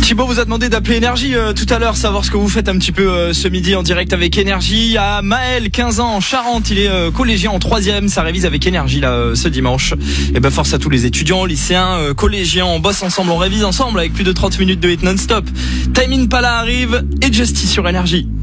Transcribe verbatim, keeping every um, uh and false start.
Thibaut vous a demandé d'appeler Énergie euh, tout à l'heure, savoir ce que vous faites un petit peu euh, ce midi en direct avec Énergie. À Maël, quinze ans, en Charente, il est euh, collégien en troisième, ça révise avec Énergie là euh, ce dimanche. Et ben force à tous les étudiants, lycéens, euh, collégiens, on bosse ensemble, on révise ensemble avec plus de trente minutes de hit non-stop. Time Impala arrive et Justice sur Énergie.